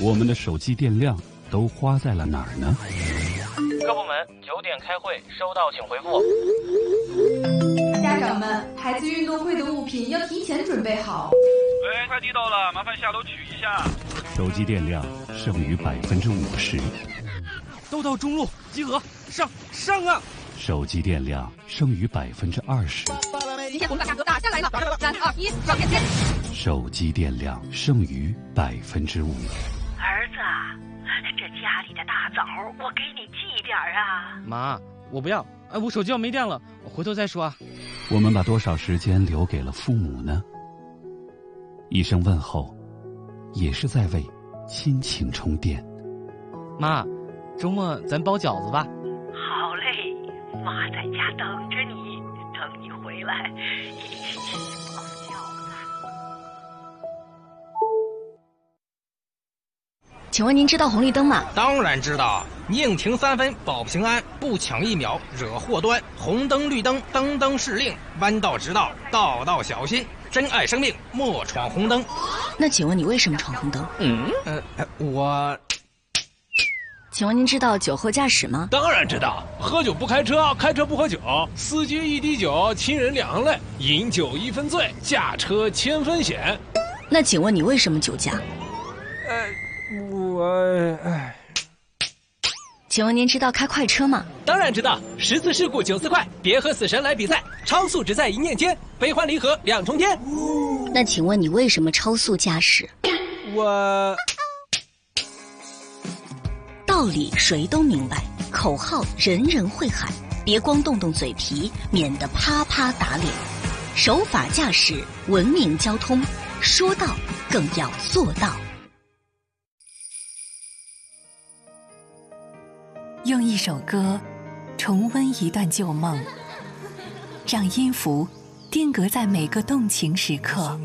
我们的手机电量都花在了哪儿呢？ 各部门9点开会，收到请回复。 家长们，孩子运动会的物品要提前准备好。 喂，快递到了，麻烦下楼取一下。 手机电量剩余50%。 都到中路集合，上啊！ 手机电量剩余20%。 今天红的价格打下来了，3、2、1，上链接。 手机电量剩余5%。 儿子，这家里的大枣我给你寄点啊。 妈，我不要，我手机要没电了，我回头再说啊。 我们把多少时间留给了父母呢？一声问候，也是在为亲情充电。 妈，周末咱包饺子吧。 好嘞，妈在家等着你，等你回来一起包饺子。 请问您知道红绿灯吗？ 当然知道，宁停3分保平安，不抢1秒惹祸端。红灯绿灯灯灯是令，弯道直道道道小心。珍爱生命，莫闯红灯。 那请问你为什么闯红灯？ 我。 请问您知道酒后驾驶吗？ 当然知道，喝酒不开车，开车不喝酒，司机1滴酒，亲人2行泪，饮酒1分醉，驾车1000分险。 那请问你为什么酒驾？请问您知道开快车吗？ 当然知道，10次事故9次快，别和死神来比赛，超速只在一念间，悲欢离合2重天。 那请问你为什么超速驾驶？道理谁都明白，口号人人会喊，别光动动嘴皮，免得啪啪打脸。守法驾驶，文明交通，说到更要做到。 用一首歌重温一段旧梦，让音符定格在每个动情时刻。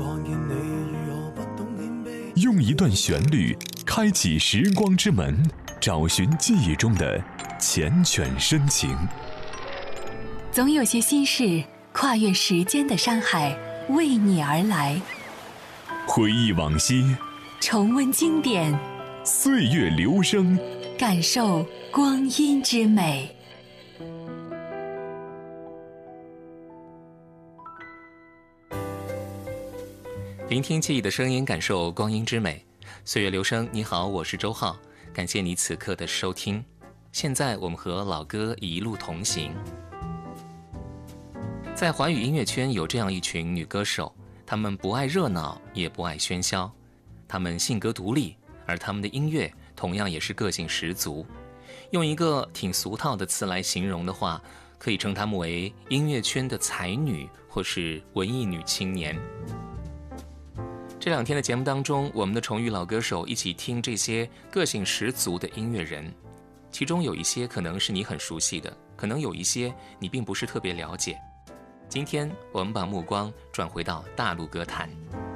用一段旋律开启时光之门，找寻记忆中的缱绻深情。 总有些心事跨越时间的山海，为你而来。 回忆往昔， 重温经典， 岁月流声， 感受光阴之美。 聆听记忆的声音，感受光阴之美。岁月流声，你好，我是周浩，感谢你此刻的收听。现在我们和老歌一路同行。在华语音乐圈有这样一群女歌手，她们不爱热闹，也不爱喧嚣，她们性格独立，而她们的音乐同样也是个性十足。用一个挺俗套的词来形容的话，可以称她们为音乐圈的才女，或是文艺女青年。这2天的节目当中，我们的重遇老歌手一起听这些个性十足的音乐人，其中有一些可能是你很熟悉的，可能有一些你并不是特别了解。今天我们把目光转回到大陆歌坛。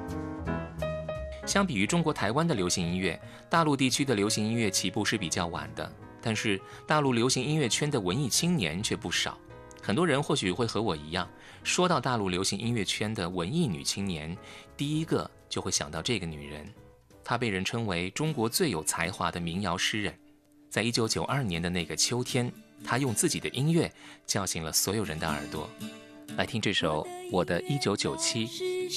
相比于中国台湾的流行音乐，大陆地区的流行音乐起步是比较晚的，但是大陆流行音乐圈的文艺青年却不少。很多人或许会和我一样，说到大陆流行音乐圈的文艺女青年，第一个就会想到这个女人。她被人称为中国最有才华的民谣诗人。在1992年的那个秋天，她用自己的音乐叫醒了所有人的耳朵。来听这首《我的1997》。